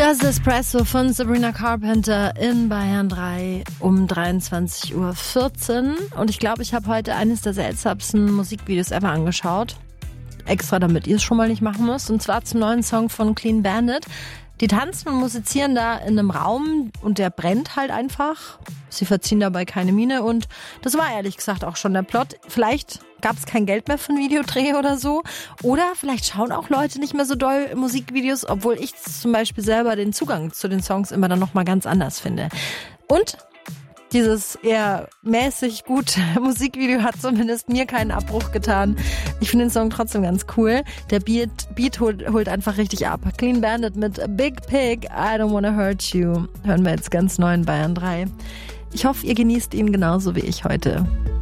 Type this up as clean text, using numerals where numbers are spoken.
Das Espresso von Sabrina Carpenter in Bayern 3 um 23:14 Uhr. Und ich glaube, ich habe heute eines der seltsamsten Musikvideos ever angeschaut. Extra, damit ihr es schon mal nicht machen müsst. Und zwar zum neuen Song von Clean Bandit. Die tanzen und musizieren da in einem Raum und der brennt halt einfach. Sie verziehen dabei keine Miene und das war ehrlich gesagt auch schon der Plot. Vielleicht gab es kein Geld mehr für einen Videodreh oder so. Oder vielleicht schauen auch Leute nicht mehr so doll Musikvideos, obwohl ich zum Beispiel selber den Zugang zu den Songs immer dann nochmal ganz anders finde. Und dieses eher mäßig gute Musikvideo hat zumindest mir keinen Abbruch getan. Ich finde den Song trotzdem ganz cool. Der Beat holt einfach richtig ab. Clean Bandit mit Big Pig, I Don't Wanna Hurt You. Hören wir jetzt ganz neu in Bayern 3. Ich hoffe, ihr genießt ihn genauso wie ich heute.